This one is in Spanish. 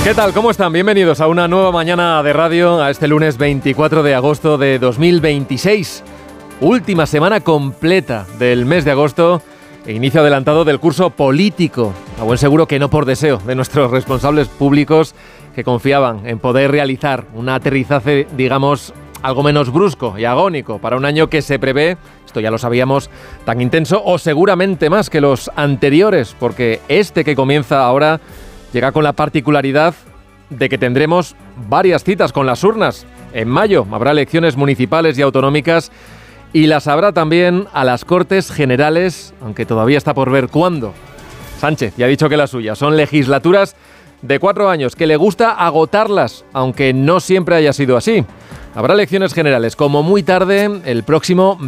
¿Qué tal? ¿Cómo están? Bienvenidos a una nueva mañana de radio, a este lunes 24 de agosto de 2026. Última semana completa del mes de agosto e inicio adelantado del curso político. A buen seguro que no por deseo de nuestros responsables públicos que confiaban en poder realizar un aterrizaje, digamos, algo menos brusco y agónico para un año que se prevé, esto ya lo sabíamos, tan intenso o seguramente más que los anteriores, porque este que comienza ahora llega con la particularidad de que tendremos varias citas con las urnas. En mayo habrá elecciones municipales y autonómicas y las habrá también a las Cortes Generales, aunque todavía está por ver cuándo. Sánchez ya ha dicho que la suya son legislaturas de 4 años, que le gusta agotarlas, aunque no siempre haya sido así. Habrá elecciones generales como muy tarde el próximo